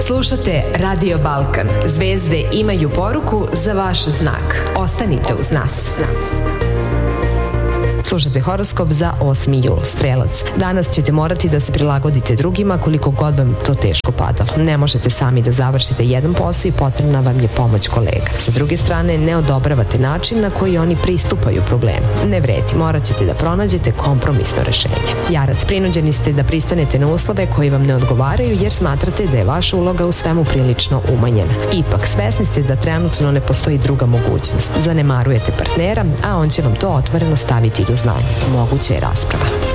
Slušate Radio Balkan. Zvezde imaju poruku za vaš znak. Ostanite uz nas. Slušate horoskop za 8. jul. Strelac. Danas ćete morati da se prilagodite drugima koliko god vam to teško padalo. Ne možete sami da završite jedan posao i potrebna vam je pomoć kolega. Sa druge strane, ne odobravate način na koji oni pristupaju problemu. Ne vredi, morat ćete da pronađete kompromisno rešenje. Jarac, prinuđeni ste da pristanete na uslove koji vam ne odgovaraju jer smatrate da je vaša uloga u svemu prilično umanjena. Ipak, svesni ste da trenutno ne postoji druga mogućnost. Zanemarujete partnera, a on će vam to otvoreno staviti do znanja. Moguća je rasprava.